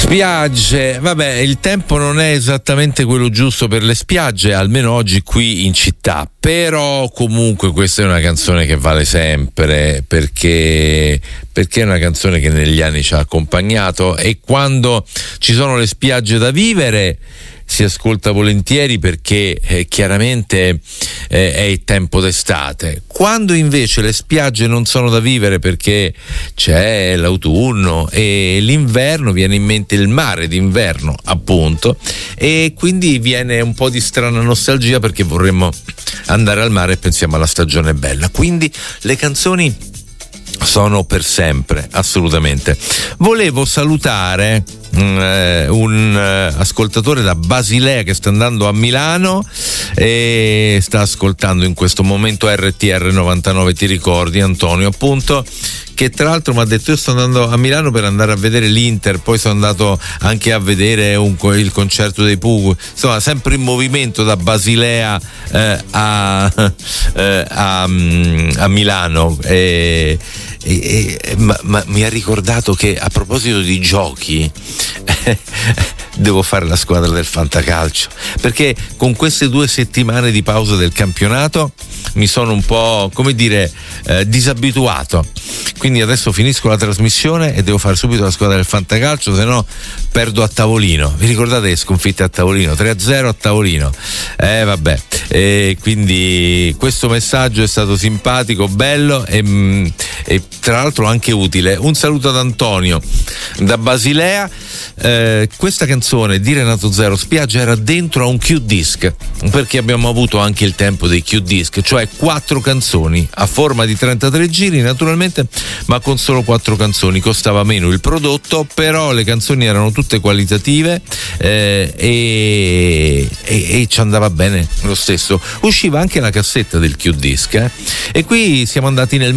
Spiagge, vabbè, il tempo non è esattamente quello giusto per le spiagge, almeno oggi qui in città, però comunque questa è una canzone che vale sempre, perché è una canzone che negli anni ci ha accompagnato, e quando ci sono le spiagge da vivere si ascolta volentieri, perché chiaramente è il tempo d'estate. Quando invece le spiagge non sono da vivere perché c'è l'autunno e l'inverno, viene in mente il mare d'inverno, appunto, e quindi viene un po' di strana nostalgia, perché vorremmo andare al mare e pensiamo alla stagione bella. Quindi le canzoni sono per sempre, assolutamente. Volevo salutare un ascoltatore da Basilea che sta andando a Milano e sta ascoltando in questo momento RTR 99, ti ricordi, Antonio, appunto, che tra l'altro mi ha detto: io sto andando a Milano per andare a vedere l'Inter, poi sono andato anche a vedere il concerto dei Pooh, insomma sempre in movimento da Basilea a Milano, ma mi ha ricordato che, a proposito di giochi, devo fare la squadra del fantacalcio, perché con queste 2 settimane di pausa del campionato mi sono un po', come dire, disabituato, quindi adesso finisco la trasmissione e devo fare subito la squadra del fantacalcio, se no perdo a tavolino. Vi ricordate le sconfitte a tavolino? 3-0 a tavolino, vabbè, quindi questo messaggio è stato simpatico, bello e tra l'altro anche utile. Un saluto ad Antonio da Basilea. Questa canzone di Renato Zero, Spiaggia, era dentro a un Q-Disc, perché abbiamo avuto anche il tempo dei Q-Disc, cioè 4 canzoni a forma di 33 giri naturalmente, ma con solo 4 canzoni. Costava meno il prodotto, però le canzoni erano tutte qualitative e ci andava bene lo stesso. Usciva anche la cassetta del Q-Disc e qui siamo andati nel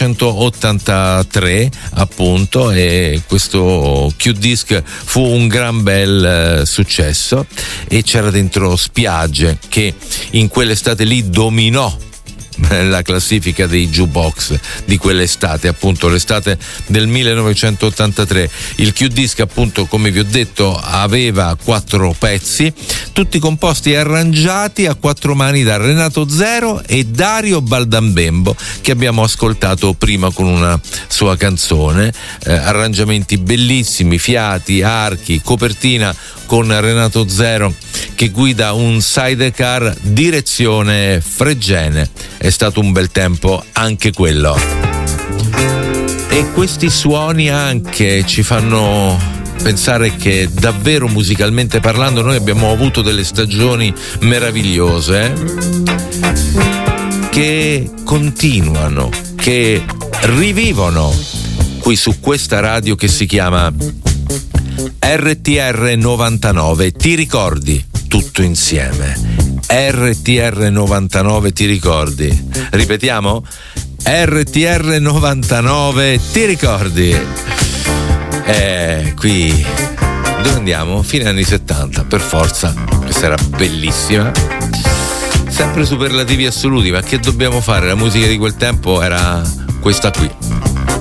1983 appunto, e questo Q-Disc fu un gran bel successo, e c'era dentro Spiagge, che in quell'estate lì dominò la classifica dei jukebox di quell'estate, appunto l'estate del 1983. Il Q-Disc, appunto, come vi ho detto, aveva 4 pezzi, tutti composti e arrangiati a 4 mani da Renato Zero e Dario Baldambembo, che abbiamo ascoltato prima con una sua canzone. Arrangiamenti bellissimi, fiati, archi, copertina con Renato Zero che guida un sidecar direzione Fregene. È stato un bel tempo anche quello, e questi suoni anche ci fanno pensare che davvero, musicalmente parlando, noi abbiamo avuto delle stagioni meravigliose che continuano, che rivivono qui su questa radio che si chiama RTR 99, ti ricordi? Tutto insieme. RTR 99, ti ricordi? Ripetiamo? RTR 99, ti ricordi? Qui dove andiamo? Fine anni 70, per forza. Questa era bellissima. Sempre superlativi assoluti, ma che dobbiamo fare? La musica di quel tempo era questa qui.